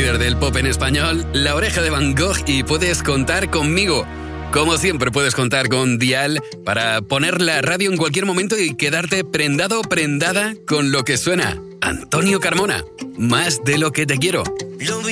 líder del pop en español, La Oreja de Van Gogh, y puedes contar conmigo. Como siempre, puedes contar con Dial para poner la radio en cualquier momento y quedarte prendado o prendada con lo que suena. Antonio Carmona, Más de lo que te quiero.